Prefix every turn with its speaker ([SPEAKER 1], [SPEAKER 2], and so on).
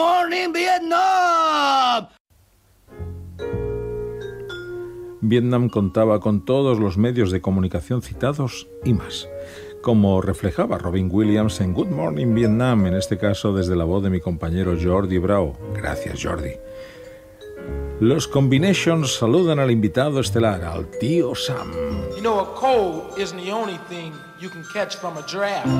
[SPEAKER 1] Morning Vietnam.
[SPEAKER 2] Vietnam contaba con todos los medios de comunicación citados y más, como reflejaba Robin Williams en Good Morning Vietnam, en este caso desde la voz de mi compañero Jordi Brau. Gracias, Jordi. Los Combinations saludan al invitado estelar, al tío Sam.
[SPEAKER 3] You know, a cold isn't the only thing you can catch from a draft.